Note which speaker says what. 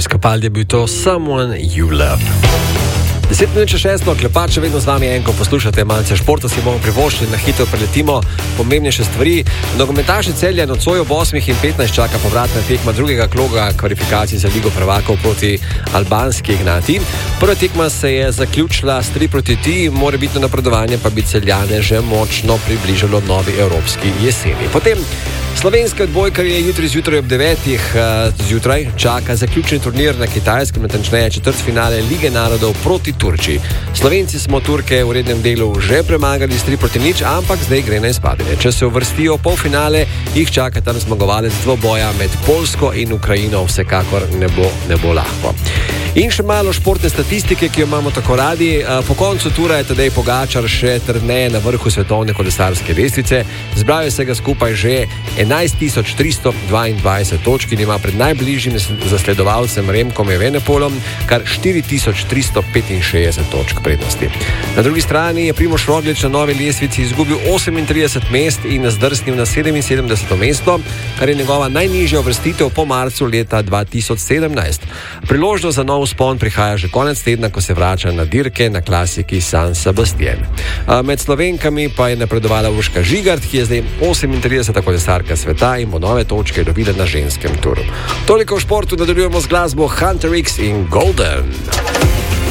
Speaker 1: iz Capaldi je bil to Someone You Love. 10:06, Klepač, vedno z vami enko poslušate malce športa, si bomo privoščili, na hitro preletimo pomembnejše stvari. Nogometaši Celja nocoj ob 8:15 čaka povratna tekma drugega kroga kvalifikacij za Ligo prvakov proti albanski Ignati. Prva tekma se je zaključila s 3-3, morebitno napredovanje pa bi Celjane že močno približalo novi evropski jeseni. Potem slovenske odbojkarje jutri zjutraj ob 9:00 zjutraj čaka zaključni turnir na Kitajskem, natančneje četrtfinale Lige narodov proti Turčiji. Slovenci smo Turke v rednem delu že premagali s 3-0, ampak zdaj gre na izpadanje. Če se uvrstijo v polfinale, jih čaka tam zmagovalec dvoboja med Poljsko in Ukrajino, vsekakor ne bo lahko. In še malo športne statistike, ki jo imamo tako radi. Po koncu tura je Tadej Pogačar še trdneje na vrhu svetovne kolesarske lestvice. Zbral je se ga skupaj že 11.322 točk in ima pred najbližjim zasledovalcem Remkom Evenepoelom kar 4.365 točk prednosti. Na drugi strani je Primož Roglič na novi lestvici izgubil 38 mest in zdrsnil na 77. mesto, kar je njegova najnižja uvrstitev po marcu leta 2017. Priložnost za nov vzpon prihaja že konec tedna, ko se vrača na dirke na klasiki San Sebastian. Med Slovenkami pa je napredovala Urška Žigart, ki je zdaj 38. kolesarka sveta in bo nove točke dobila na ženskem turu. Toliko v športu, nadaljujemo z glasbo Hunter X in Golden.